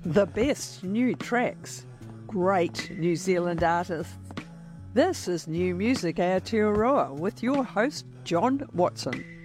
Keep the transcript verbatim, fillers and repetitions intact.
The best new tracks, great New Zealand artists. This is New Music Aotearoa with your host, John Watson.